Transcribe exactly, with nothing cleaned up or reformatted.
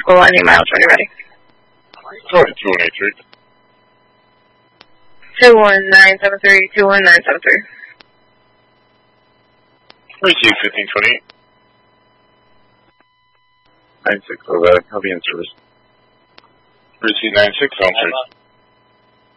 vehicle, any miles when you're ready. Go ahead, two one eight three. two one nine seven three, two one nine seven three. Receive fifteen twenty-eight. nine six, over. I'll be in service. Receive nine six, on service.